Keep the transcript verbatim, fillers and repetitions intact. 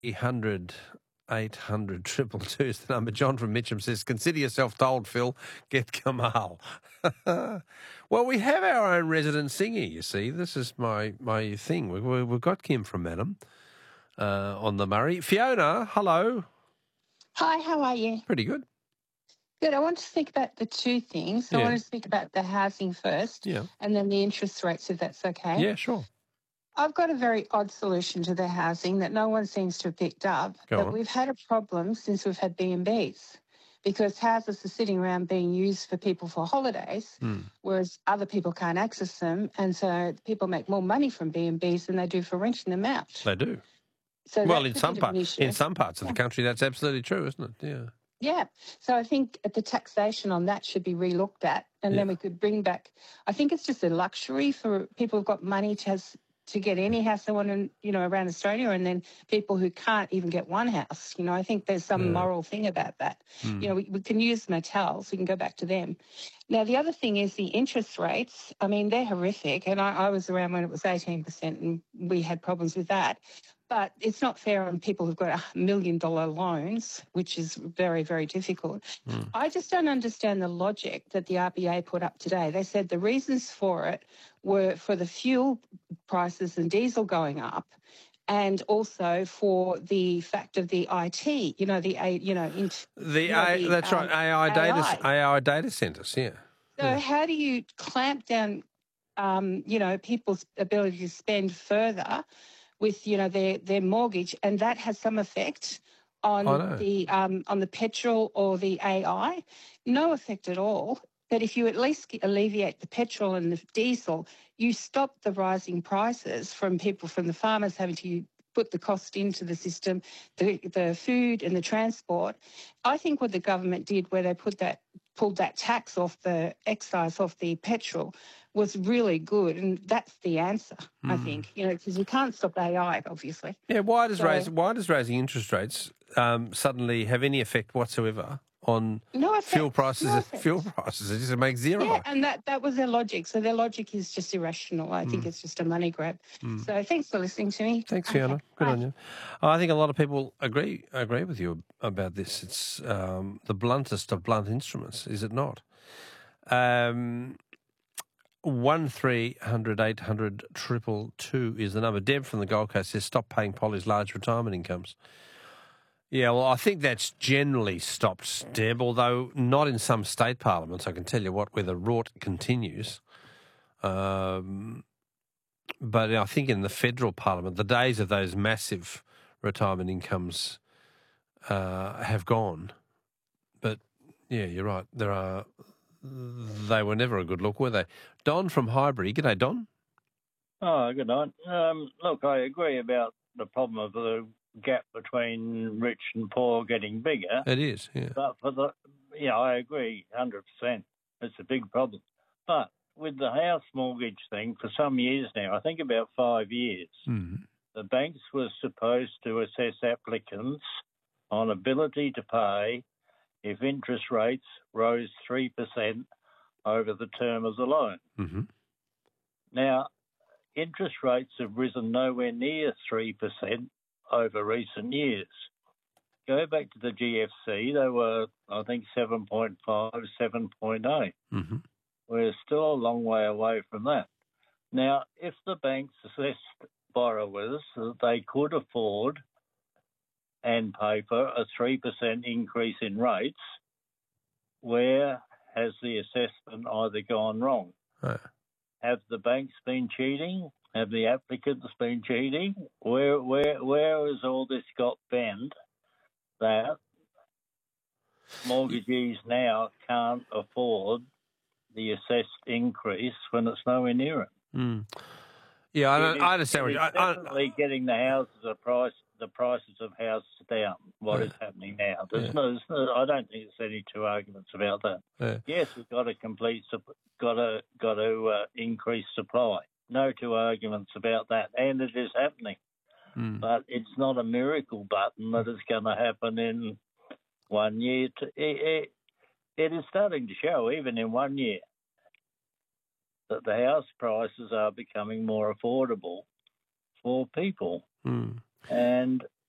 eight hundred eight hundred triple two is the number. John from Mitcham says, consider yourself told, Phil. Get Kamal. Well, we have our own resident singer, you see. This is my, my thing. We, we, we've got Kim from Madam uh, on the Murray. Fiona, hello. Hi, how are you? Pretty good. Good. I want to speak about the two things. So Yeah. I want to speak about the housing first Yeah. and then the interest rates, if that's okay. Yeah, sure. I've got a very odd solution to the housing that no one seems to have picked up. Go that on. We've had a problem since we've had B and Bs because houses are sitting around being used for people for holidays, Mm. whereas other people can't access them. And so people make more money from B and Bs than they do for renting them out. They do. So Well, that's in a some bit of part, an issue. in some parts of Yeah. the country, that's absolutely true, isn't it? Yeah. Yeah. So I think the taxation on that should be relooked at, and Yeah. then we could bring back. I think it's just a luxury for people who've got money to has, to get any house they want, in, you know, around Australia, and then people who can't even get one house. You know, I think there's some Yeah. moral thing about that. Mm. You know, we, we can use motels. We can go back to them. Now, the other thing is the interest rates. I mean, they're horrific, and I, I was around when it was eighteen percent, and we had problems with that. But it's not fair on people who've got a million dollar loans, which is very, very difficult. Mm. I just don't understand the logic that the R B A put up today. They said the reasons for it were for the fuel prices and diesel going up, and also for the fact of the I T, you know, the A, you know, int, The, you know, A, the, that's um, right, A I data, A I. A I data centres, yeah. So Yeah. how do you clamp down, um, you know, people's ability to spend further with, you know, their, their mortgage, and that has some effect I know. on the um, on the petrol or the A I? No effect at all. But if you at least alleviate the petrol and the diesel, you stop the rising prices from people, from the farmers having to put the cost into the system, the, the food and the transport. I think what the government did, where they put that pulled that tax off the excise off the petrol, was really good, and that's the answer. I Mm. think, you know, because you can't stop A I, obviously. Yeah, why does So- raise, why does raising interest rates um, suddenly have any effect whatsoever on No effect. fuel prices? No effect. Fuel prices, it just makes zero. Yeah, and that, that was their logic. So their logic is just irrational. I think Mm. it's just a money grab. Mm. So thanks for listening to me. Thanks, Okay, Fiona. Good bye. on you. I think a lot of people agree agree with you about this. It's um, the bluntest of blunt instruments, is it not? Um, one three hundred eight hundred triple two is the number. Deb from the Gold Coast says, stop paying Polly's large retirement incomes. Yeah, well, I think that's generally stopped, Deb, although not in some state parliaments. I can tell you what, where the rort continues. Um, but I think in the federal parliament, the days of those massive retirement incomes uh, have gone. But, yeah, you're right. There are... They were never a good look, were they? Don from Highbury. G'day, Don. Oh, good night. Um, look, I agree about the problem of the gap between rich and poor getting bigger. It is, yeah. But for the, yeah, I agree one hundred percent. It's a big problem. But with the house mortgage thing for some years now, I think about five years, Mm. the banks were supposed to assess applicants on ability to pay if interest rates rose three percent over the term of the loan. Mm-hmm. Now, interest rates have risen nowhere near three percent over recent years. Go back to the G F C, they were, I think, seven point five, seven point eight. Mm-hmm. We're still a long way away from that. Now, if the banks assessed borrowers that they could afford and pay for a three percent increase in rates, where has the assessment either gone wrong? Uh, Have the banks been cheating? Have the applicants been cheating? Where where where has all this got bent that mortgagees now can't afford the assessed increase when it's nowhere near it? mm. Yeah, I, It don't, is- I understand. it What is you, I, I, definitely getting the houses the price the prices of houses down. What Yeah. is happening now? There's Yeah. no, there's no. I don't think there's any two arguments about that. yeah. Yes, we've got to complete, sup- got to got to uh, increase supply. No two arguments about that, and it is happening. Mm. But it's not a miracle button that is going to happen in one year. To, it, it, it is starting to show, even in one year, that the house prices are becoming more affordable for people. Mm. And